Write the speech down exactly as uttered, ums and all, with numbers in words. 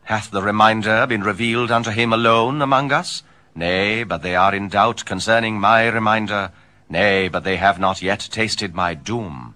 Hath the reminder been revealed unto him alone among us? Nay, but they are in doubt concerning my reminder. Nay, but they have not yet tasted my doom.